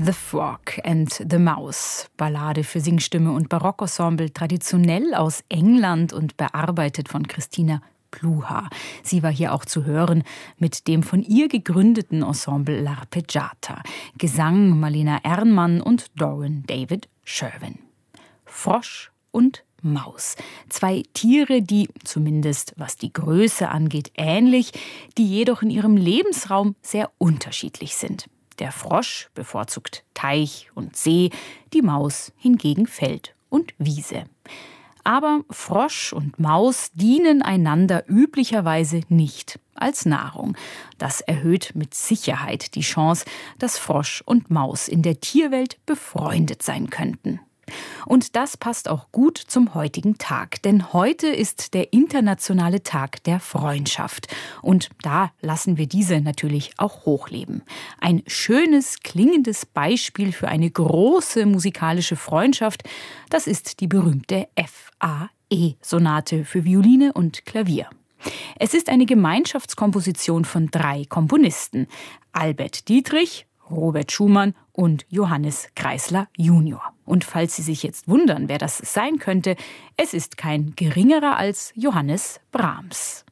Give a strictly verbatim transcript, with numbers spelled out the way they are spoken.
The Frog and the Mouse, Ballade für Singstimme und Barockensemble, traditionell aus England und bearbeitet von Christina Pluhar. Sie war hier auch zu hören mit dem von ihr gegründeten Ensemble L'Arpeggiata. Gesang Malina Ernmann und Doran David Sherwin. Frosch und Maus. Zwei Tiere, die, zumindest was die Größe angeht, ähnlich, die jedoch in ihrem Lebensraum sehr unterschiedlich sind. Der Frosch bevorzugt Teich und See, die Maus hingegen Feld und Wiese. Aber Frosch und Maus dienen einander üblicherweise nicht als Nahrung. Das erhöht mit Sicherheit die Chance, dass Frosch und Maus in der Tierwelt befreundet sein könnten. Und das passt auch gut zum heutigen Tag, denn heute ist der internationale Tag der Freundschaft. Und da lassen wir diese natürlich auch hochleben. Ein schönes, klingendes Beispiel für eine große musikalische Freundschaft, das ist die berühmte F A E-Sonate für Violine und Klavier. Es ist eine Gemeinschaftskomposition von drei Komponisten: Albert Dietrich, Robert Schumann und Johannes Kreisler Junior. Und falls Sie sich jetzt wundern, wer das sein könnte, es ist kein geringerer als Johannes Brahms.